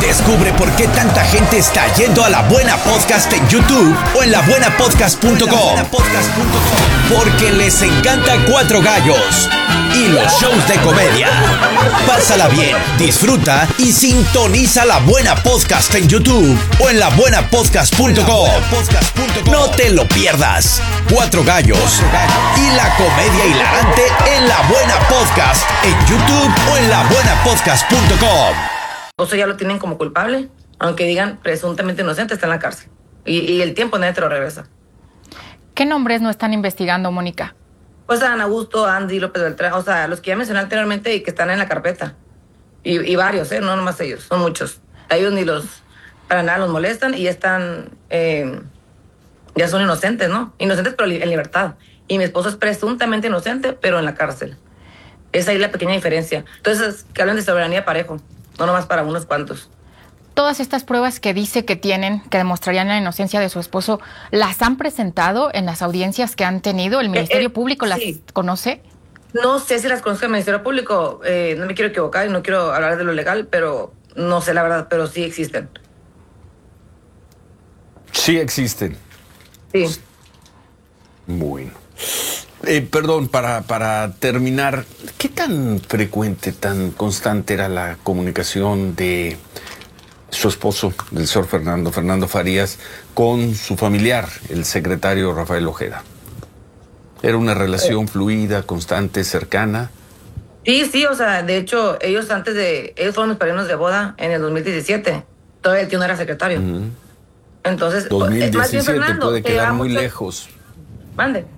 Descubre por qué tanta gente está yendo a La Buena Podcast en YouTube o en labuenapodcast.com. Porque les encanta Cuatro Gallos y los shows de comedia. Pásala bien, disfruta y sintoniza La Buena Podcast en YouTube o en labuenapodcast.com. No te lo pierdas. Cuatro Gallos y la comedia hilarante en La Buena Podcast en YouTube o en labuenapodcast.com. O sea, ya lo tienen como culpable, aunque digan presuntamente inocente, está en la cárcel. Y el tiempo nadie te lo regresa. ¿Qué nombres no están investigando, Mónica? Pues a Ana Augusto, Andy, López Beltrán, o sea, los que ya mencioné anteriormente y que están en la carpeta. Y varios, no nomás ellos, son muchos. A ellos ni para nada los molestan y están, ya son inocentes, ¿no? Inocentes pero en libertad. Y mi esposo es presuntamente inocente, pero en la cárcel. Esa es la pequeña diferencia. Entonces, que hablan de soberanía parejo. No nomás para unos cuantos. Todas estas pruebas que dice que tienen, que demostrarían la inocencia de su esposo, ¿las han presentado en las audiencias que han tenido? ¿El Ministerio Público las conoce? No sé si las conozco el Ministerio Público. No me quiero equivocar y no quiero hablar de lo legal, pero no sé la verdad, pero sí existen. Sí existen. Sí. Bueno. Perdón, para terminar, ¿qué tan frecuente, tan constante era la comunicación de su esposo, del señor Fernando Farías, con su familiar, el secretario Rafael Ojeda? ¿Era una relación fluida, constante, cercana? Sí, o sea, de hecho, ellos fueron mis padrinos de boda en el 2017. Todavía el tío no era secretario. Entonces, 2017 más bien, Fernando, puede quedar muy lejos. Mande.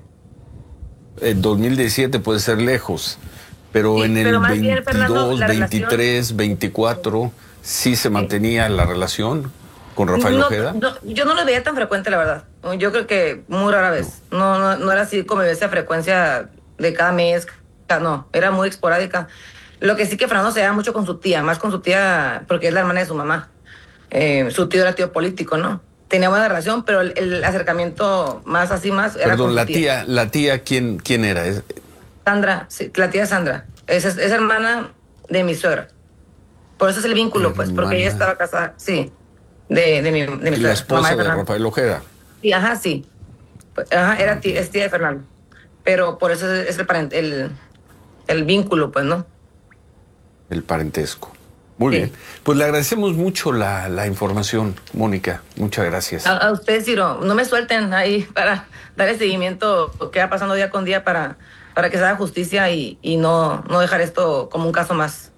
2017 puede ser lejos, pero sí, en el 22, Fernando, 23, 24, ¿sí se mantenía la relación con Rafael Ojeda? Yo no lo veía tan frecuente, la verdad. Yo creo que muy rara vez. No era así como esa frecuencia de cada mes. No, era muy esporádica. Lo que sí que Fernando se llevaba mucho con su tía, más con su tía, porque es la hermana de su mamá. Su tío era tío político, ¿no? Tenía buena relación, pero el acercamiento más era. Perdón, la tía, ¿quién era? Sandra, sí, la tía Sandra. Es hermana de mi suegra. Por eso es el vínculo, pues, porque ella estaba casada, sí, de mi suegra. La esposa de Rafael Ojeda. Sí, sí. Es tía de Fernando. Pero por eso es el vínculo, pues, ¿no? El parentesco. Muy bien. Pues le agradecemos mucho la información, Mónica. Muchas gracias. A ustedes, Ciro, no me suelten ahí para dar el seguimiento que va pasando día con día para que se haga justicia y no dejar esto como un caso más.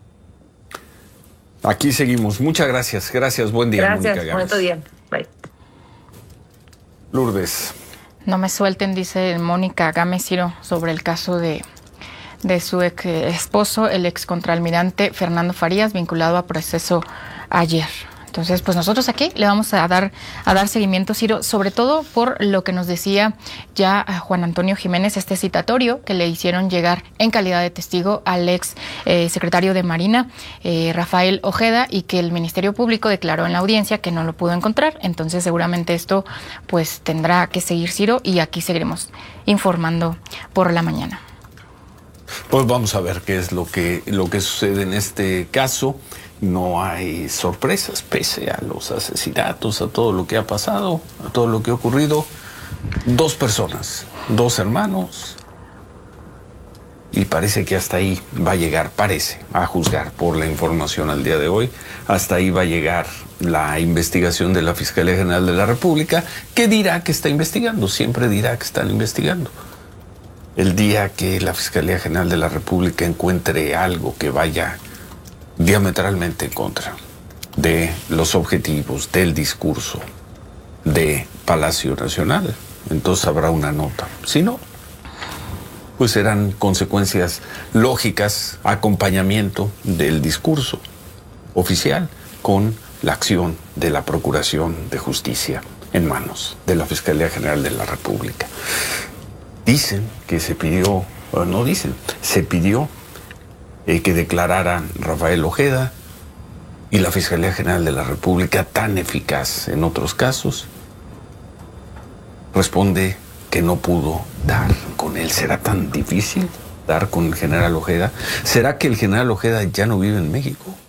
Aquí seguimos. Muchas gracias. Gracias. Buen día, Mónica. Gracias. Bonito día. Bye. Lourdes. No me suelten, dice Mónica Gámez, Ciro, sobre el caso de su ex esposo, el ex contraalmirante Fernando Farías, vinculado a proceso ayer. Entonces, pues nosotros aquí le vamos a dar seguimiento, Ciro, sobre todo por lo que nos decía ya Juan Antonio Jiménez, este citatorio que le hicieron llegar en calidad de testigo al ex secretario de Marina, Rafael Ojeda, y que el Ministerio Público declaró en la audiencia que no lo pudo encontrar. Entonces, seguramente esto pues tendrá que seguir, Ciro, y aquí seguiremos informando por la mañana. Pues vamos a ver qué es lo que sucede en este caso. No hay sorpresas, pese a los asesinatos, a todo lo que ha pasado, a todo lo que ha ocurrido. 2 personas, 2 hermanos, y parece que hasta ahí va a llegar, a juzgar por la información al día de hoy, hasta ahí va a llegar la investigación de la Fiscalía General de la República, que dirá que está investigando, siempre dirá que están investigando. El día que la Fiscalía General de la República encuentre algo que vaya diametralmente en contra de los objetivos, del discurso de Palacio Nacional, entonces habrá una nota. Si no, pues serán consecuencias lógicas, acompañamiento del discurso oficial con la acción de la Procuración de Justicia en manos de la Fiscalía General de la República. Dicen que se pidió que declarara Rafael Ojeda, y la Fiscalía General de la República, tan eficaz en otros casos, responde que no pudo dar con él. ¿Será tan difícil dar con el general Ojeda? ¿Será que el general Ojeda ya no vive en México?